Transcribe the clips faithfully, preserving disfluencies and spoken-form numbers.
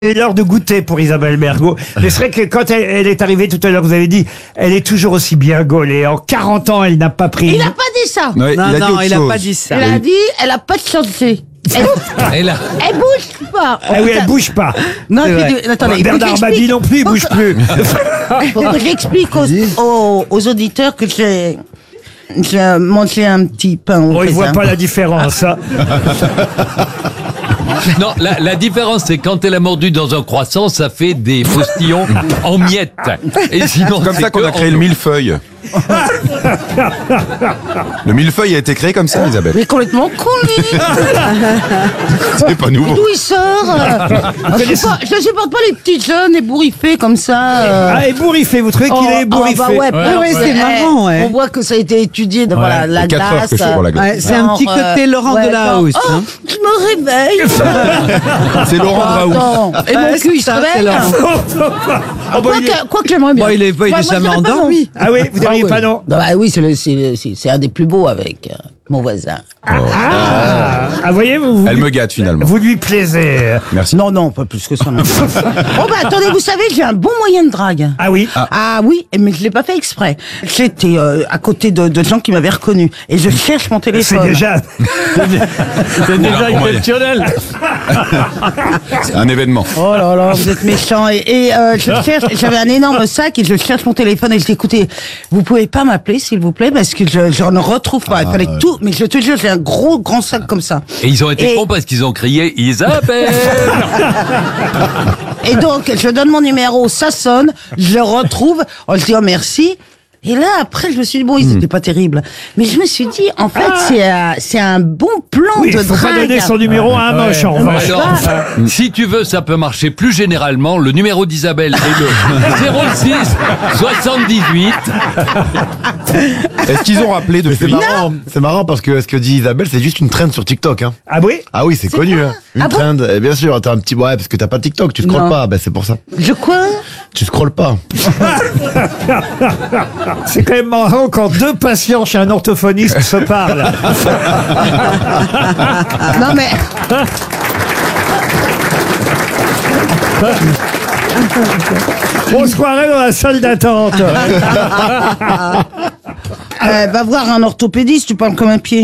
C'est l'heure de goûter pour Isabelle Mergo. Mais c'est vrai que quand elle, elle est arrivée tout à l'heure, vous avez dit, elle est toujours aussi bien gaulée. En quarante ans, elle n'a pas pris... Il n'a pas dit ça. Ouais, Non, il a non, dit autre il a chose. pas dit ça. Elle a dit, elle a pas de santé. Elle, Et là, elle bouge pas. Ah oui, elle bouge pas. Non, C'est puis, vrai. de- attendez, il faut que Bernard Mabie j'explique- non plus, il faut bouge que- plus. faut que j'explique aux, aux, aux auditeurs que j'ai, j'ai mangé un petit pain au On ne voit raisin. pas la différence. Hein. non, la, la différence, c'est quand elle a mordu dans un croissant, ça fait des postillons en miettes. Et sinon, C'est comme c'est ça qu'on que a créé en- le millefeuille. Le millefeuille a été créé comme ça, Isabelle. Mais complètement con, lui. C'est pas nouveau. D'où il sort euh, Je sais pas- je ne supporte pas les petits jeunes ébouriffés comme ça. euh. Ah, ébouriffé, vous trouvez qu'il est Oh, ébouriffé? bah ouais, Ouais, bah ouais, c'est c'est marrant, ouais. On voit que ça a été étudié de voilà, la quatre heures glace. que je fais pour la glace. Ouais, c'est un Genre, petit côté euh, Laurent ouais, Delahousse. genre, hein. Oh, je me réveille. C'est Laurent Draoux. Attends, et mon Ouais, cul, il se c'est ça, c'est réveille. Laurent. Ah, bah, Quoi il est- que, quoi que j'aimerais bien. Bon, il est, il est Ouais, moi, jamais je dirais pas non. endormi. Ah oui, vous diriez Ah pas oui. non? Bah oui, c'est le- c'est le- c'est- c'est un des plus beaux avec euh, mon voisin. Ah, ah, voyez, vous, vous, Elle me gâte finalement. vous lui plaisez. Merci. Non, non, pas plus que ça. Non. Oh bah attendez, vous savez, j'ai un bon moyen de drague. Ah oui? Ah, oui, mais je l'ai pas fait exprès. J'étais euh, à côté de, de gens qui m'avaient reconnu et je cherche mon C'est téléphone. déjà, c'est déjà Oula, exceptionnel. C'est un événement. Oh là là, vous êtes méchants. Et, et euh, je cherche, j'avais un énorme sac et je cherche mon téléphone et je dis écoutez, vous pouvez pas m'appeler s'il vous plaît parce que je, je ne retrouve pas. Il fallait tout, mais je te jure, j'ai un gros grand sac comme ça. Et ils ont été Et- cons parce qu'ils ont crié Isabelle. Et donc, je donne mon numéro, ça sonne, je le retrouve, on se dit oh merci. Et là, après, je me suis dit, bon, ils étaient pas terribles. Mais je me suis dit, en fait, c'est un, c'est un bon plan Oui, de il faut pas drague. donner son numéro à un moche, en revanche. Alors, si tu veux, ça peut marcher plus généralement. Le numéro d'Isabelle est le zéro six soixante-dix-huit. Est-ce qu'ils ont rappelé C'est depuis? marrant, c'est marrant parce que ce que dit Isabelle, c'est juste une trend sur TikTok. Hein. Ah oui? Ah oui, c'est connu. quoi Hein. Une Ah bon trend, et bien sûr, t'as un petit ouais parce que t'as pas TikTok, tu scrolles Non. pas, ben c'est pour ça. Je quoi? Tu scrolles pas. C'est quand même marrant quand deux patients chez un orthophoniste se parlent. Non, mais, On se croirait dans la salle d'attente. euh, va voir un orthopédiste, tu parles comme un pied.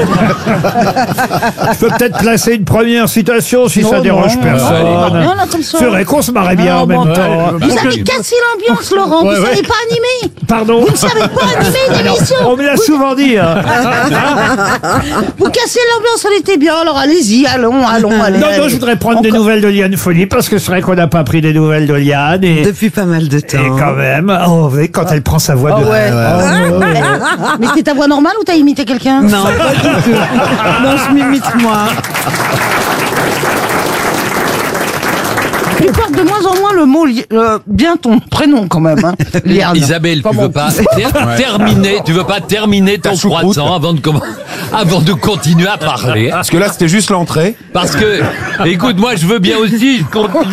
Je peux peut-être placer une première citation si ça Non, dérange non, personne. non, non, non, comme ça. C'est vrai qu'on se marrait bien Ah, en même bon, temps. Vous avez cassé l'ambiance, Laurent. Ouais, vous ouais. savez pas animer. Pardon? Vous ne savez pas animer une émission. On me l'a souvent dit. Hein. Vous cassez l'ambiance, elle était bien. Alors allez-y, allons, allons, allez. Non, non, allez. je voudrais prendre des nouvelles de Liane Folly parce que c'est vrai qu'on n'a pas pris des nouvelles de Liane. Et, Depuis pas mal de et temps. quand même, oh, vous voyez, quand elle prend sa voix de... Ouais. Oh, Mais c'est ta voix normale ou t'as imité quelqu'un? Non, pas du tout. Non, je m'imite moi. Tu portes de moins en moins le mot li- euh, bien ton prénom quand même. Hein. Liane. Isabelle, tu Comment- veux pas ter- terminer, tu veux pas terminer ton choucroute. croissant avant de commen- avant de continuer à parler. Parce que là, c'était juste l'entrée. Parce que, écoute, moi, je veux bien aussi.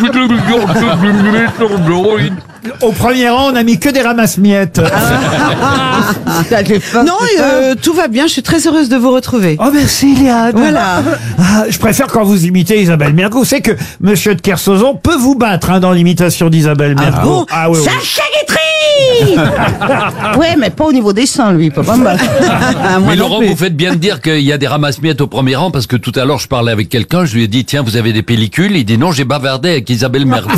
Au premier rang, on a mis que des ramasse-miettes. Ah, j'ai faim, Non, c'est ça. euh, tout va bien, je suis très heureuse de vous retrouver. Oh, merci, Liane. Voilà. Ah, je préfère quand vous imitez Isabelle Mergo. C'est que Monsieur de Kersauzon peut vous battre hein, dans l'imitation d'Isabelle Mergo. bon Ah oui, oui. Sacha Guitry. Ouais, mais pas au niveau des seins, lui, il peut pas me battre. Ah, moi Mais non Laurent, plus. vous faites bien de dire qu'il y a des ramasse-miettes au premier rang parce que tout à l'heure, je parlais avec quelqu'un, je lui ai dit, tiens, vous avez des pellicules? Il dit, non, j'ai bavardé avec Isabelle Mergo.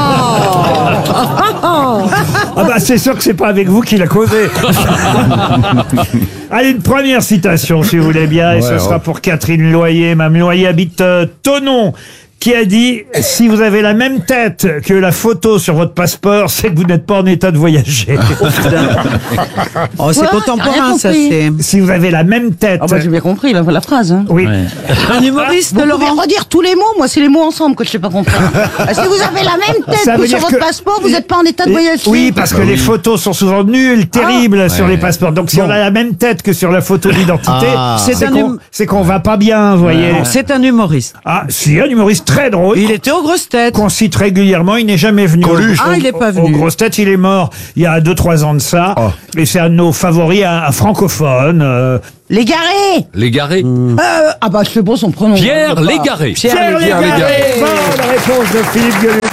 Ah bah c'est sûr que c'est pas avec vous qu'il a causé. Allez, une première citation, si vous voulez bien, et ce Ouais, sera ouais. pour Catherine Loyer. Mme Loyer habite euh, Thonon, qui a dit « Si vous avez la même tête que la photo sur votre passeport, c'est que vous n'êtes pas en état de voyager. Oh, c'est Quoi contemporain, Rien ça, compris. c'est. Si vous avez la même tête... Ah bah j'ai bien compris la, la phrase. Hein. Oui. Un humoriste, Vous pouvez Laurent. redire tous les mots, moi c'est les mots ensemble que je sais pas comprendre. Si vous avez la même tête Ça veut que sur dire votre que- passeport, vous n'êtes pas en état de voyager. Oui, parce que les photos sont souvent nulles, terribles sur les passeports. Donc si on a la même tête que sur la photo d'identité, Ah. c'est C'est un qu'on hum- c'est qu'on va pas bien, vous voyez. C'est un humoriste. Ah, si, un humoriste très drôle. Il était aux grosses têtes. Qu'on cite régulièrement, il n'est jamais venu. Coluche. au- Ah, il est pas au- venu. Aux grosses têtes, il est mort il y a deux trois ans de ça. Oh. Et c'est un de nos favoris, un, un francophone. euh, Légaré Légaré. euh, Ah bah c'est bon son prénom. Pierre Je sais pas. Légaré. Pierre, Pierre Légaré. Légaré. Bonne réponse de Philippe Gueluc.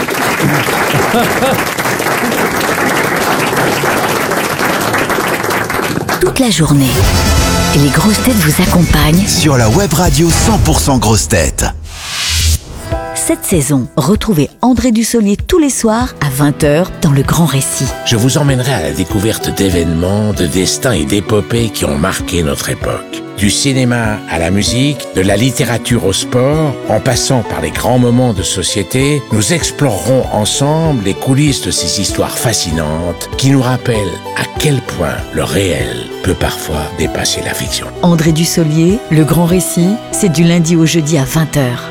Toute la journée, les grosses têtes vous accompagnent. Sur la web radio cent pour cent grosses têtes. Cette saison, retrouvez André Dussolier tous les soirs à vingt heures dans Le Grand Récit. Je vous emmènerai à la découverte d'événements, de destins et d'épopées qui ont marqué notre époque. Du cinéma à la musique, de la littérature au sport, en passant par les grands moments de société, nous explorerons ensemble les coulisses de ces histoires fascinantes qui nous rappellent à quel point le réel peut parfois dépasser la fiction. André Dussolier, Le Grand Récit, c'est du lundi au jeudi à vingt heures.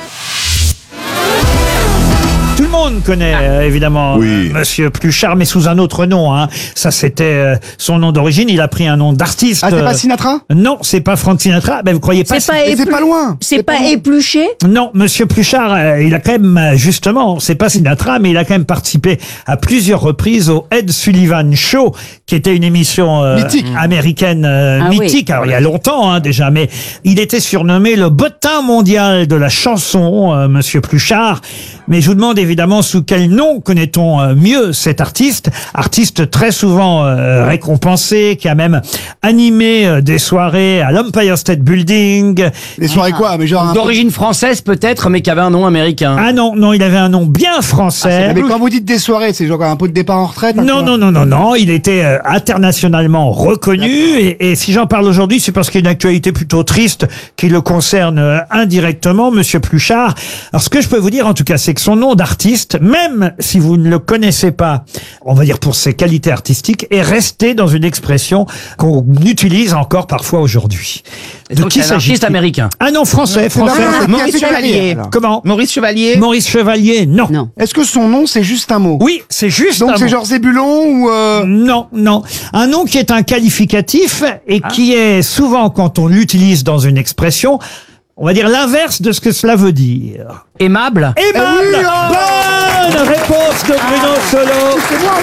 Tout le monde connaît euh, évidemment Oui. euh, Monsieur Pluchart, mais sous un autre nom. Hein. Ça, c'était euh, son nom d'origine. Il a pris un nom d'artiste. Ah, c'est euh, pas Sinatra? Non, c'est pas Frank Sinatra. Ben, vous croyez pas? C'est pas, Mais c'est éplu- pas loin. C'est pas loin. épluché. Non, Monsieur Pluchart, euh, il a quand même, euh, justement, c'est pas Sinatra, mais il a quand même participé à plusieurs reprises au Ed Sullivan Show, qui était une émission euh, Mythique. américaine euh, Ah oui. mythique. Alors, il y a longtemps hein, déjà, mais il était surnommé le bottin mondial de la chanson, euh, Monsieur Pluchart. Mais je vous demande évidemment sous quel nom connaît-on euh, mieux cet artiste, artiste très souvent euh, récompensé, qui a même animé euh, des soirées à l'Empire State Building. Les soirées quoi? Mais genre un peu- D'origine française peut-être, mais qui avait un nom américain. Ah non, non, il avait un nom bien français. Mais quand vous dites des soirées, c'est genre un peu de départ en retraite? hein, Non, quoi. non, non, non, non. Il était euh, internationalement reconnu. Et, et si j'en parle aujourd'hui, c'est parce qu'il y a une actualité plutôt triste qui le concerne euh, indirectement, Monsieur Pluchart. Alors, ce que je peux vous dire, en tout cas, c'est que son nom d'artiste, même si vous ne le connaissez pas, on va dire pour ses qualités artistiques, est resté dans une expression qu'on utilise encore parfois aujourd'hui. De qui s'agit-il? américain. Ah non, français, C'est français. pas- Maurice c'est Chevalier. carrière, alors. Comment? Maurice Chevalier. Maurice Chevalier, non. Non. Est-ce que son nom, c'est juste un mot? Oui, c'est juste Donc un c'est mot. genre Zébulon ou... euh, Non, non. Un nom qui est un qualificatif et qui est souvent, quand on l'utilise dans une expression, on va dire l'inverse de ce que cela veut dire. Aimable. Aimable. Eh oui, oh Bonne réponse de Bruno Solo. C'est moi.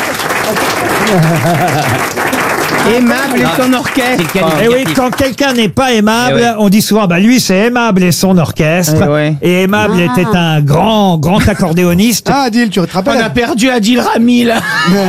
Aimable et son orchestre. Et oui, quand quelqu'un n'est pas aimable, Eh ouais. on dit souvent, bah lui c'est aimable et son orchestre. Eh ouais. Et aimable Ah. était un grand, grand accordéoniste. Ah, Adil, tu te On a rappelles? perdu Adil Rami là.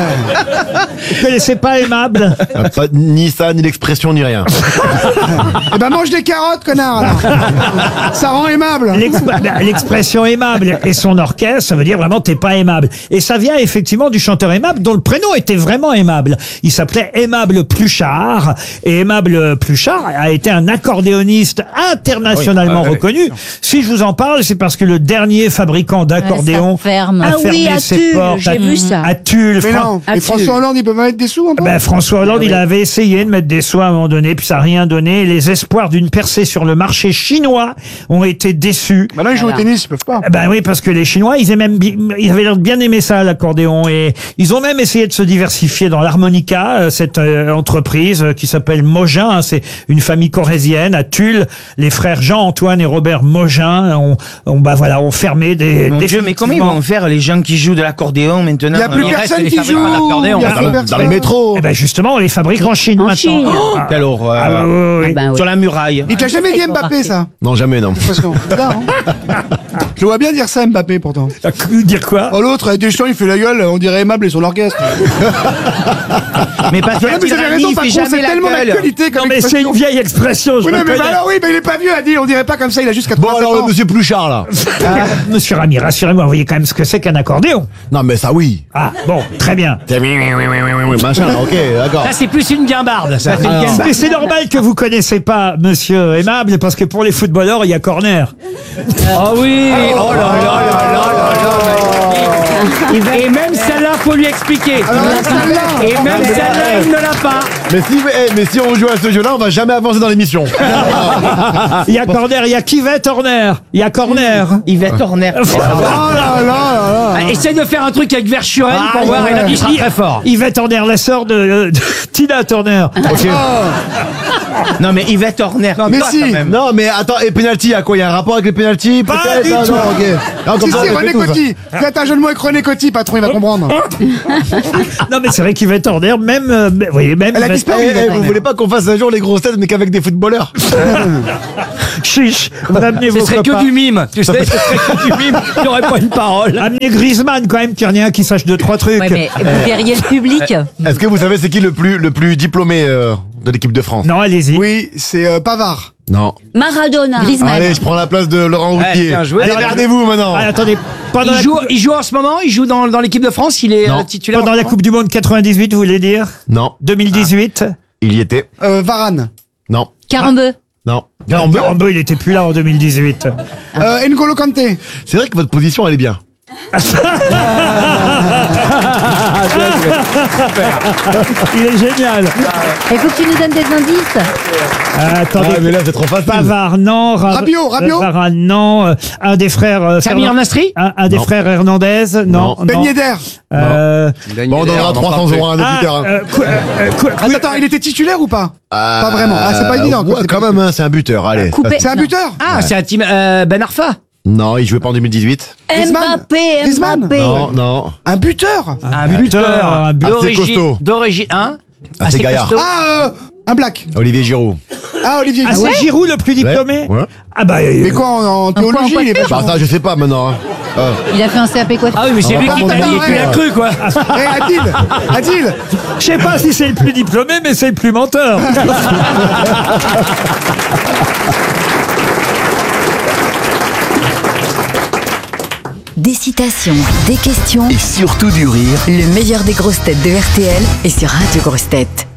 Vous connaissez pas aimable? Ah, pas ni ça, ni l'expression, ni rien. Eh ben mange des carottes, connard. alors. Ça rend aimable. L'exp- L'expression aimable et son orchestre, ça veut dire vraiment t'es pas aimable. Et ça vient effectivement du chanteur Aimable, dont le prénom était vraiment aimable. Il s'appelait Aimable Pluchart. Et Aimable Pluchart a été un accordéoniste internationalement Oui, ah, reconnu. Si je vous en parle, c'est parce que le dernier fabricant d'accordéon ça ferme. a Ah fermé oui, à ses Tulle, portes j'ai à, vu ça. à Tulle. Mais Fran- non. Ah, Et tu- François Hollande, il peut pas mettre des sous un peu? ben, François Hollande, il avait essayé de mettre des sous à un moment donné, puis ça n'a rien donné. Les espoirs d'une percée sur le marché chinois ont été déçus. Maintenant, ils jouent au tennis, ils peuvent pas. Eh Ben oui, parce que les Chinois, ils, aimaient, bi- ils avaient l'air de bien aimer ça, l'accordéon. Et ils ont même essayé de se diversifier dans l'harmonica, euh, cette euh, entreprise euh, qui s'appelle Mogin. Hein, c'est une famille corrézienne à Tulle. Les frères Jean-Antoine et Robert Mogin ont, ont, bah voilà, ont fermé des... Mon Dieu, mais comment ils définitivement- vont faire les gens qui jouent de l'accordéon maintenant? Il y a plus Il reste personne les qui fabricants joue. d'accordéon. Il y a Dans, plus le- personne. dans les métros. Eh ben justement, on les fabrique en Chine En maintenant. Chine. Ah, Quelle horreur. ah, bah, oui, oui, oui. Ah ben oui. Sur la muraille. Il t'a jamais dit Mbappé, ça? Non, jamais, non. Parce que, là, hein. Je le vois bien dire ça, Mbappé, pourtant. Dire quoi? Oh, l'autre, Deschamps, il fait la gueule, on dirait aimable et son orchestre. Mais parce Non, mais que vous avez Rami, raison, il fait patron, c'est jamais la tellement gueule. d'actualité comme Non mais c'est expression. une vieille expression, je Oui, non, le mais connais. bah alors oui, bah il est pas vieux, Adil, on dirait pas comme ça, il a juste Bon, quatre-vingt-sept alors, ans. monsieur Pluchart, là. Ah, Monsieur Rami, rassurez-moi, vous voyez quand même ce que c'est qu'un accordéon. Non, mais ça, oui. Ah, bon, très bien. Machin, ok, d'accord. Ça, c'est plus une guimbarde. Ça, c'est une Alors. guimbarde. Mais c'est normal que vous connaissez pas Monsieur Aimable, parce que pour les footballeurs, il y a corner. Ah oui. Oh là là là là là là. Et même celle-là, faut lui expliquer. Et même celle-là, il ne l'a pas. Mais si, eh, mais si on joue à ce jeu-là, on va jamais avancer dans l'émission. Il y a corner, il y a Kivet Horner. Il y a corner. Yvette Horner. Oh là là là là. Ah, essaye de faire un truc avec Verschuren pour Ah, voir. ouais. Il a dit, il sera très fort. Yvette Horner, la sœur de, de Tina Turner. Ok. Non, mais Yvette Horner. Non, Mais toi, si. quand même. Non, mais attends, et penalty, à quoi? Il y a un rapport avec les penalty? Pas peut-être? du Non, tout. non, ok. Non, comme Si, ça, si, on fait René tout, ça. Coty. Faites un jeu de mots avec René Coty, patron, il va comprendre. Non, mais c'est vrai qu'Yvette Horner, même, euh, vous voyez, même. Elle a Yvette- disparu. Eh, eh, Yvette vous Horner. voulez pas qu'on fasse un jour les grosses têtes, mais qu'avec des footballeurs? Chiche, vous amenez Ce vos serait que copains. du mime. Tu sais, ce serait que du mime. Il n'y aurait pas une parole. Amenez Griezmann quand même, qu'il y en ait un qui sache deux, trois trucs. Ouais, mais vous verriez le public. Est-ce que vous savez c'est qui le plus, le plus diplômé euh, de l'équipe de France? Non, allez-y. Oui, c'est euh, Pavard. Non. Maradona. Griezmann. Allez, je prends la place de Laurent Ouais, Ruquier. bien joué. Allez, regardez-vous maintenant. Ah, attendez, pendant, Il la, joue, coupe, il joue en ce moment, il joue dans, dans l'équipe de France, il est Non. euh, titulaire. pendant en la ce moment Coupe du Monde quatre-vingt-dix-huit, vous voulez dire Non. deux mille dix-huit Il y était. Euh, Varane. Non. Carambeu. Non. Garambeu, Garambeu, il était plus là en deux mille dix-huit. Euh, N'Golo Kanté. C'est vrai que votre position, elle est bien. Il est génial. Il faut que tu nous donnes des indices. Ah, attendez, Ah, mais là, c'est trop facile. Pavard, non. Ra- Rabiot, Rabiot. euh, Varane, non. Euh, Un des frères. euh, Samir Fernand- Nasri Un, un des Non. frères Hernandez, non. Non. non. Ben Yedder. Euh, Bon, on donnera trois cents euros à un ah, auditeur. hein. euh, quoi- euh, quoi- Attends, attends, il était titulaire ou pas? Pas vraiment. Ah, c'est pas évident. quoi. Ouais, C'est quand pas- même, hein, c'est un buteur. Allez. Coupé. C'est un buteur. Ah, c'est un team euh, Ben Arfa. Non, il jouait pas en deux mille dix-huit. Griezmann. Mbappé. Griezmann. Mbappé. Non, non. Un buteur. Un buteur, un buteur. Assez costaud. D'origine. Hein Assez gaillard. costaud. Ah, euh, un black. Olivier Giroud. Ah, Olivier. Ah, c'est Giroud le plus diplômé Ouais. Ah bah. euh, Mais quoi, en, en théologie, il est Bah, vachement. ça, je sais pas maintenant. hein. Ah. Il a fait un C A P coiffure. Ah oui, mais c'est On lui va qui pas t'a dit, monter tu la l'as règle. cru, quoi. Eh, Adil. Adil. Je sais pas si c'est le plus diplômé, mais c'est le plus menteur. Des citations, des questions. Et surtout du rire. Le meilleur des grosses têtes de R T L est sur Radio Grosses Têtes.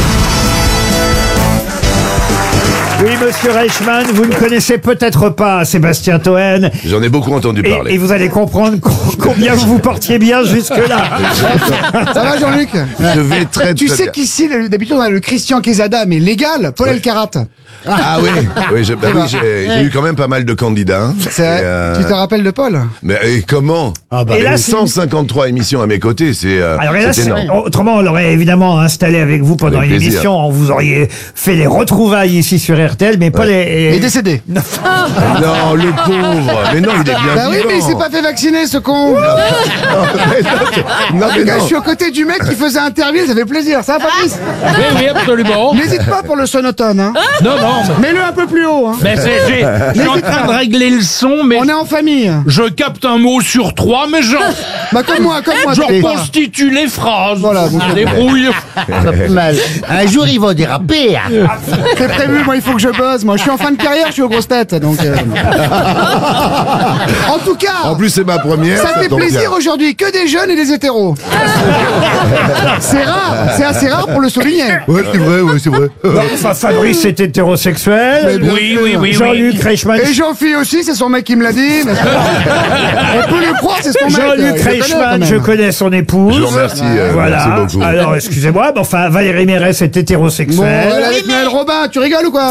Oui, monsieur Reichmann, vous ne connaissez peut-être pas Sébastien Toen. J'en ai beaucoup entendu Et, parler. et vous allez comprendre co- combien vous vous portiez bien jusque-là. Ça va, Jean-Luc? Je vais très, Tu très sais bien. qu'ici, le- d'habitude, on a le Christian Quesada, mais légal, Paul Elkarat. Ah oui, oui, je- bah oui, j'ai j'ai eu quand même pas mal de candidats. hein. C'est vrai. Et, euh, Tu te rappelles de Paul? Mais et comment Ah bah, Et là, Et c'est- cent cinquante-trois émissions à mes côtés, c'est euh, Alors et là, c'est c'est- énorme. autrement, on l'aurait évidemment installé avec vous pendant Avec une plaisir. émission. Vous auriez fait les retrouvailles ici sur R T L, mais pas les. Il est décédé. Non, le pauvre. Mais non, il est bien Bah oui, vivant. mais il s'est pas fait vacciner, ce con. Non, mais Les gars, non. je suis aux côtés du mec qui faisait Interville, ça fait plaisir. Ça va, Fabrice? Oui, oui, absolument. N'hésite pas pour le sonotone, hein. Non, non, mais- Mets-le un peu plus haut, hein. mais c'est- j'ai- je suis en train de régler le son, mais On est en famille. je capte un mot sur trois, mais j'en Bah, comme moi, comme moi. j'en t'inquiète pas. constitue les phrases. Voilà, donc- Je débrouille. mal. Un jour, ils vont déraper. C'est prévu, moi, il faut que je buzz. Moi, je suis en fin de carrière, je suis aux grosses têtes, donc. euh. En tout cas. En plus, c'est ma première. Ça fait tombe plaisir bien. aujourd'hui, que des jeunes et des hétéros. C'est rare, c'est assez rare pour le souligner. Ouais, c'est vrai, ouais, c'est vrai. Non, enfin, Fabrice est hétérosexuel. Oui, oui, oui, Jean-Luc oui. Reichmann. Et Jean-Philippe aussi, c'est son mec qui me l'a dit. n'est-ce pas On peut le croire, c'est son mec. Jean-Luc euh, je le connais, Reichmann, quand je même. connais son épouse. Je vous remercie, euh, Voilà. merci beaucoup. Alors, excusez-moi, mais enfin, Valérie Mérès est Bon, hétérosexuelle. elle est avec Noël Robin, tu rigoles ou quoi?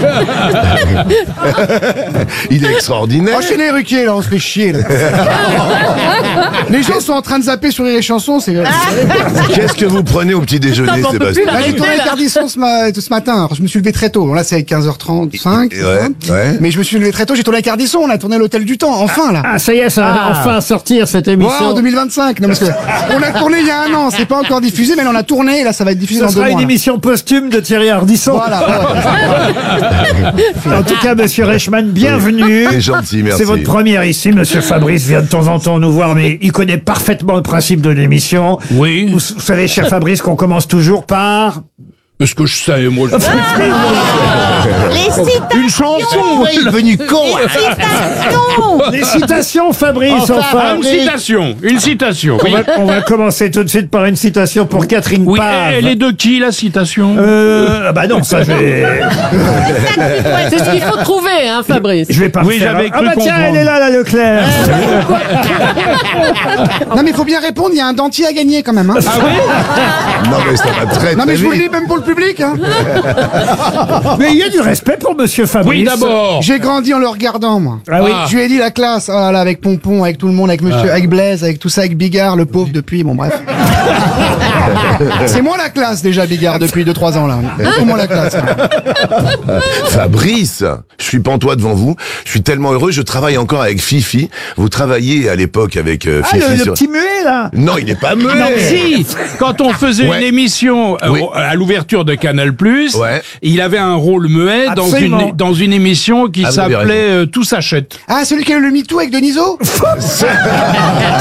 Il est extraordinaire. Enchaînez Ruquier, là, on se fait chier. Là. Les gens sont en train de zapper sur les chansons, c'est. Qu'est-ce que vous prenez au petit déjeuner, Sébastien Là, j'ai tourné avec Ardisson ce, ma- ce matin. Alors, je me suis levé très tôt. Bon, là, c'est avec quinze heures trente-cinq. Ouais, ouais. Mais je me suis levé très tôt. J'ai tourné avec Ardisson. On a tourné l'Hôtel du Temps. Enfin, là. Ah, ça y est, ça va enfin sortir cette Ouais, émission. en deux mille vingt-cinq. Non, parce que on a tourné il y a un an. C'est pas encore diffusé, mais là, on a tourné. Et là, ça va être diffusé Ce dans deux sera mois. une là. émission posthume de Thierry Ardisson. Voilà. ouais. En tout cas, monsieur Reichmann, bienvenue. C'est gentil, merci. C'est votre première ici. Monsieur Fabrice vient de temps en temps nous voir, mais il connaît parfaitement le principe de l'émission. Oui. Vous, vous savez, cher Fabrice, qu'on commence toujours par... Est-ce que je sais, moi je... Les citations. Une chanson. Il est devenu con. Les citations, Fabrice, enfin. Une citation. Une citation. On Oui, va, on va commencer tout de suite par une citation pour Catherine oui. Pave. Elle est de qui, la citation? Euh, ah bah non, ça je vais, C'est ce qu'il faut trouver, hein, Fabrice. je vais pas Oui, faire. j'avais Ah cru bah tiens, comprendre. elle est là, la Leclerc. Non, mais il faut bien répondre. Il y a un dentier à gagner quand même. Hein. Non, mais ça va très, Non, mais très je vous le vite. dis même pour le le public, hein. Mais il y a du respect pour Monsieur Fabrice. Oui, d'abord. J'ai grandi en le regardant, moi. Ah oui. Je lui ai dit la classe, ah là, avec Pompon, avec tout le monde, avec Monsieur, avec Blaise, avec tout ça, avec Bigard, le pauvre depuis, bon bref. C'est moi la classe déjà, Bigard, depuis deux trois ans là. C'est moi la classe. Fabrice, je suis pantois devant vous. Je suis tellement heureux. Je travaille encore avec Fifi. Vous travailliez à l'époque avec euh, Ah, Fifi. le, le sur- petit muet, là. Non, il n'est pas muet. Non, si, quand on faisait Ouais. une émission euh, Oui. à l'ouverture de Canal+, Ouais. il avait un rôle muet dans Absolument. une, dans une émission qui Ah, vous avez s'appelait euh, Tout s'achète. Ah, celui qui a eu le MeToo avec Deniso